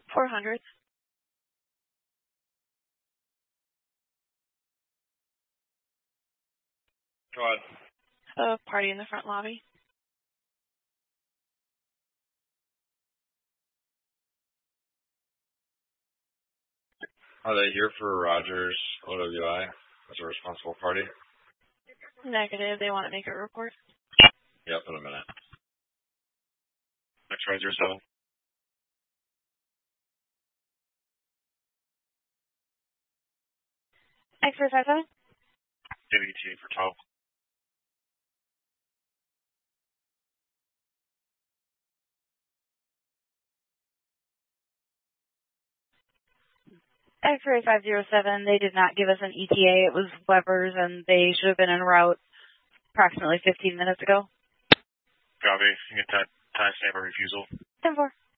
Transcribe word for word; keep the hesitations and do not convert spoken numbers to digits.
four hundred. Go ahead. A party in the front lobby. Are they here for Rogers O W I as a responsible party? Negative. They want to make a report. Yep, in a minute. X-ray zero seven. X-ray five seven. W T for twelve. X-ray five zero seven, they did not give us an E T A. It was Weber's, and they should have been en route approximately fifteen minutes ago. Copy. You get that timestamp of refusal. ten four.